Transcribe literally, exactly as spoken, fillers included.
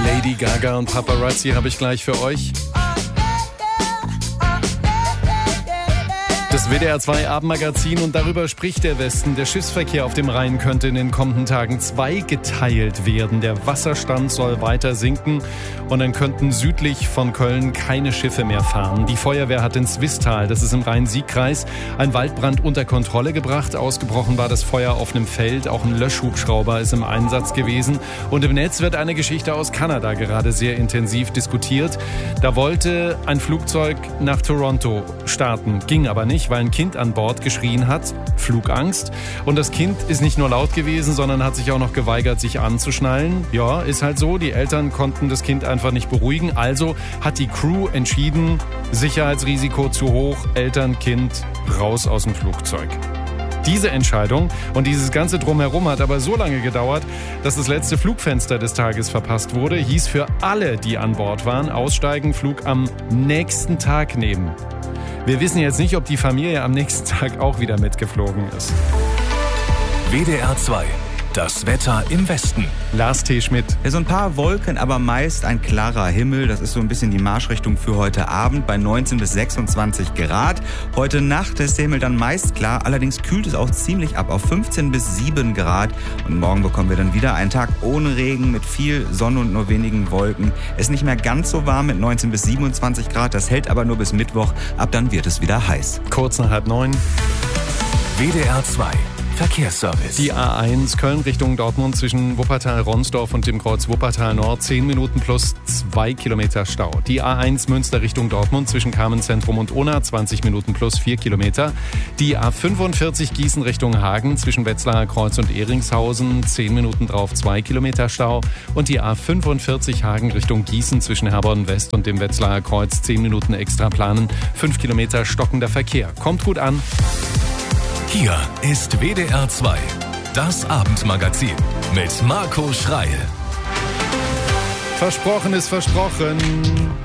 Lady Gaga und Paparazzi habe ich gleich für euch. Das W D R zwei Abendmagazin, und darüber spricht der Westen. Der Schiffsverkehr auf dem Rhein könnte in den kommenden Tagen zweigeteilt werden. Der Wasserstand soll weiter sinken und dann könnten südlich von Köln keine Schiffe mehr fahren. Die Feuerwehr hat in Swisttal, das ist im Rhein-Sieg-Kreis, einen Waldbrand unter Kontrolle gebracht. Ausgebrochen war das Feuer auf einem Feld. Auch ein Löschhubschrauber ist im Einsatz gewesen. Und im Netz wird eine Geschichte aus Kanada gerade sehr intensiv diskutiert. Da wollte ein Flugzeug nach Toronto starten, ging aber nicht, weil ein Kind an Bord geschrien hat, Flugangst. Und das Kind ist nicht nur laut gewesen, sondern hat sich auch noch geweigert, sich anzuschnallen. Ja, ist halt so, die Eltern konnten das Kind einfach nicht beruhigen. Also hat die Crew entschieden, Sicherheitsrisiko zu hoch, Eltern, Kind raus aus dem Flugzeug. Diese Entscheidung und dieses ganze Drumherum hat aber so lange gedauert, dass das letzte Flugfenster des Tages verpasst wurde. Hieß für alle, die an Bord waren, aussteigen, Flug am nächsten Tag nehmen. Wir wissen jetzt nicht, ob die Familie am nächsten Tag auch wieder mitgeflogen ist. W D R zwei. Das Wetter im Westen. Lars T. Schmidt. Ja, so ein paar Wolken, aber meist ein klarer Himmel. Das ist so ein bisschen die Marschrichtung für heute Abend bei neunzehn bis sechsundzwanzig Grad. Heute Nacht ist der Himmel dann meist klar. Allerdings kühlt es auch ziemlich ab auf fünfzehn bis sieben Grad. Und morgen bekommen wir dann wieder einen Tag ohne Regen mit viel Sonne und nur wenigen Wolken. Es ist nicht mehr ganz so warm mit neunzehn bis siebenundzwanzig Grad. Das hält aber nur bis Mittwoch. Ab dann wird es wieder heiß. Kurz nach halb neun. W D R zwei. Verkehrsservice. Die A eins Köln Richtung Dortmund zwischen Wuppertal-Ronsdorf und dem Kreuz Wuppertal Nord zehn Minuten plus zwei Kilometer Stau. Die A eins Münster Richtung Dortmund zwischen Carmenzentrum und Unna zwanzig Minuten plus vier Kilometer. Die A fünfundvierzig Gießen Richtung Hagen zwischen Wetzlarer Kreuz und Ehringshausen zehn Minuten drauf zwei Kilometer Stau. Und die A fünfundvierzig Hagen Richtung Gießen zwischen Herborn West und dem Wetzlarer Kreuz zehn Minuten extra planen. fünf Kilometer stockender Verkehr. Kommt gut an. Hier ist W D R zwei, das Abendmagazin mit Marco Schreil. Versprochen ist versprochen.